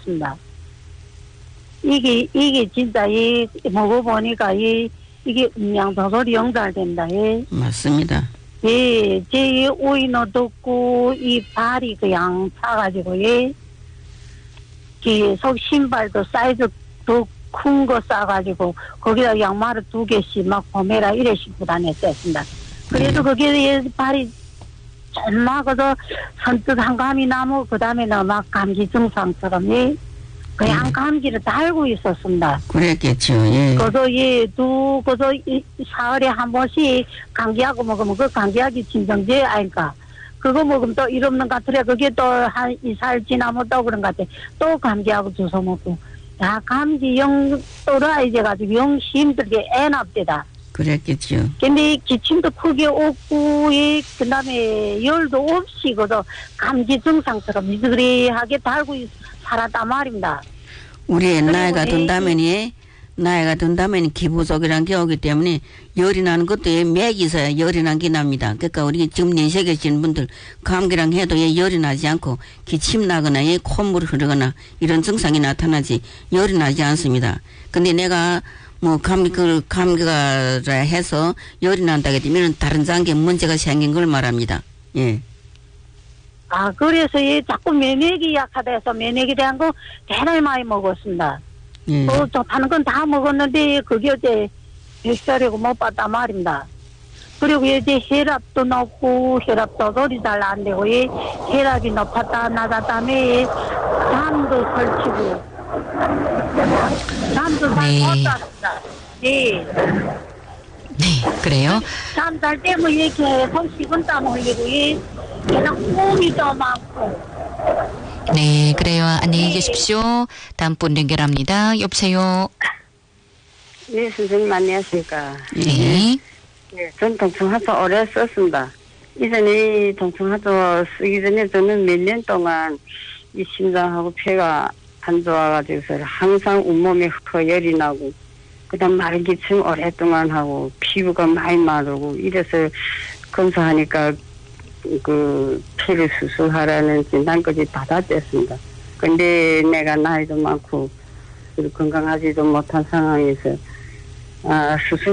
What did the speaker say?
먹었습니다. 이게 진짜 먹어보니까 이게 음양도솔이 용달된다. 맞습니다. 예, 제 오이노 듣고 이 발이 그냥 차가지고 계속 신발도 사이즈 더 큰 거 싸가지고 거기다 양말을 2개씩 막 보매라 이래 신고 다녔었습니다. 그래도 거기에 발이 정말 그저 선뜻한 감이 나무 그 다음에는 막 감기 증상처럼 그냥 감기를 달고 있었습니다. 그랬겠죠. 예. 그래서 그저 사흘에 한 번씩 감기약을 먹으면 그 감기약이 진정제 아닐까. 그거 먹으면 또 일 없는 것 같으래. 그게 또 한 2살 지나면 또 그런 것 같아. 또 감기약을 주워 먹고. 야, 감기 영 또라이돼가지고 영 힘들게 애납대다. 그랬겠죠. 근데 기침도 크게 오고, 그 다음에 열도 없이, 그저 감기 증상처럼 미스그리하게 달고 살았단 말입니다. 우리 나이가 든다면 기부속이라는 게 오기 때문에 열이 나는 것도 맥이 있어야 열이 난 게 납니다. 그러니까 우리 지금 연세 계신 분들 감기랑 해도 열이 나지 않고 기침 나거나 콧물이 흐르거나 이런 증상이 나타나지 열이 나지 않습니다. 근데 내가 뭐 감기가 해서 열이 난다고 하면 다른 장기에 문제가 생긴 걸 말합니다. 예. 아, 그래서 자꾸 면역이 약하다 해서 면역에 대한 거 대단히 많이 먹었습니다. 예. 좋다는 건 다 먹었는데 그게 어제 100살이고 못 봤단 말입니다. 그리고 이제 혈압도 높고 혈압도 조절이 잘 안 되고 혈압이 높았다 낮았다며 잠도 설치고 잠도 잘 못 잤습니다. 네. 네, 그래요? 잠 잘 때면 계속 식은땀 흘리고 그냥 꿈이 더 많고. 네, 그래요. 안녕히 계십시오. 다음 분 연결합니다. 여보세요. 네, 선생님 안녕하십니까. 네. 네, 전 동충하초 오래 썼습니다. 이전에 동충하초 쓰기 전에 저는 몇 년 동안 이 심장하고 폐가 안 좋아가지고서 항상 온몸에 허열이 나고 그다음 마른 기침 오랫동안 하고 피부가 많이 마르고 이래서 검사하니까 그 폐를 수술하라는 진단까지 받았댔습니다. 근데 내가 나이도 많고 건강하지도 못한 상황에서 수술